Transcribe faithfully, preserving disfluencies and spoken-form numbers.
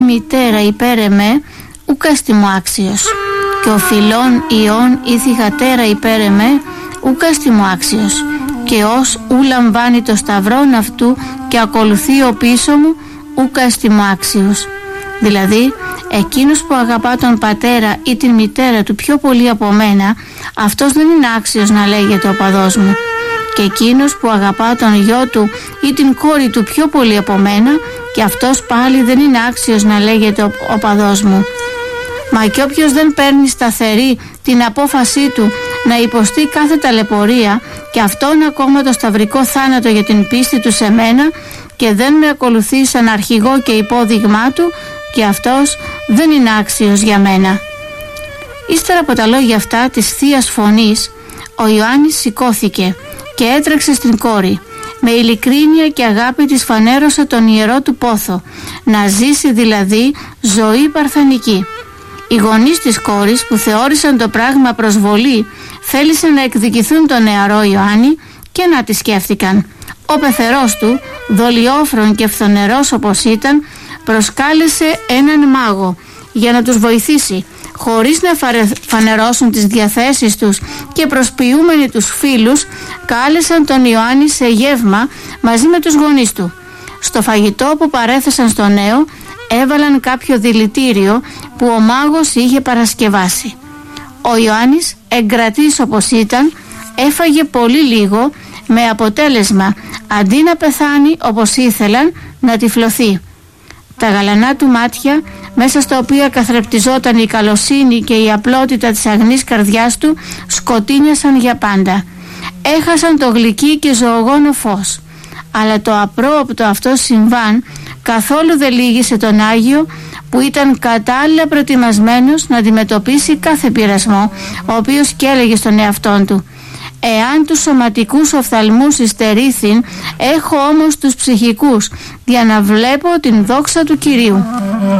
μητέρα υπέρ εμέ, ουκ έστι μου άξιος. Και ο φιλών ιών ή θυγατέρα υπέρ εμέ, ουκ έστι μου άξιος. Και ως ου λαμβάνει το σταυρόν αυτού και ακολουθεί ο πίσω μου, ουκ έστι μου άξιος. Δηλαδή, εκείνος που αγαπά τον πατέρα ή την μητέρα του πιο πολύ από μένα, αυτός δεν είναι άξιος να λέγεται ο παδός μου. Και εκείνος που αγαπά τον γιο του ή την κόρη του πιο πολύ από μένα, και αυτός πάλι δεν είναι άξιος να λέγεται ο, ο παδός μου. Μα και όποιος δεν παίρνει σταθερή την απόφασή του να υποστεί κάθε ταλαιπωρία και αυτόν ακόμα το σταυρικό θάνατο για την πίστη του σε μένα, και δεν με ακολουθεί σαν αρχηγό και υπόδειγμά του, και αυτός δεν είναι άξιος για μένα. Ύστερα από τα λόγια αυτά της Θείας Φωνής, ο Ιωάννης σηκώθηκε και έτρεξε στην κόρη. Με ειλικρίνεια και αγάπη της φανέρωσε τον ιερό του πόθο, να ζήσει δηλαδή ζωή παρθενική. Οι γονείς της κόρης, που θεώρησαν το πράγμα προσβολή, θέλησαν να εκδικηθούν τον νεαρό Ιωάννη και να τη σκέφτηκαν. Ο πεθερός του, δολιόφρον και φθονερός όπως ήταν, προσκάλεσε έναν μάγο για να τους βοηθήσει, χωρίς να φανερώσουν τις διαθέσεις τους, και προσποιούμενοι τους φίλους κάλεσαν τον Ιωάννη σε γεύμα μαζί με τους γονείς του. Στο φαγητό που παρέθεσαν στο νέο έβαλαν κάποιο δηλητήριο που ο μάγος είχε παρασκευάσει. Ο Ιωάννης, εγκρατής όπως ήταν, έφαγε πολύ λίγο, με αποτέλεσμα αντί να πεθάνει όπως ήθελαν, να τυφλωθεί. Τα γαλανά του μάτια, μέσα στα οποία καθρεπτιζόταν η καλοσύνη και η απλότητα της αγνής καρδιάς του, σκοτίνιασαν για πάντα. Έχασαν το γλυκύ και ζωογόνο φως. Αλλά το απρόοπτο αυτό συμβάν καθόλου δεν λύγησε τον Άγιο, που ήταν κατάλληλα προετοιμασμένος να αντιμετωπίσει κάθε πειρασμό, ο οποίος και έλεγε στον εαυτόν του: «Εάν τους σωματικούς οφθαλμούς υστερήθην, έχω όμως τους ψυχικούς, για να βλέπω την δόξα του Κυρίου».